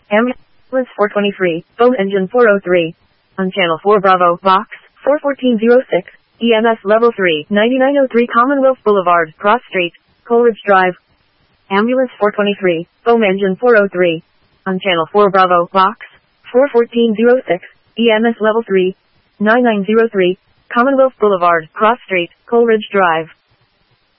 Ambulance 423, phone engine 403. On channel 4 Bravo, box 41406, EMS level 3, 9903 Commonwealth Boulevard, Cross Street, Coleridge Drive. Ambulance 423, phone engine 403. On channel 4 Bravo, box 41406, EMS level 3, 9903, Commonwealth Boulevard, Cross Street, Coleridge Drive.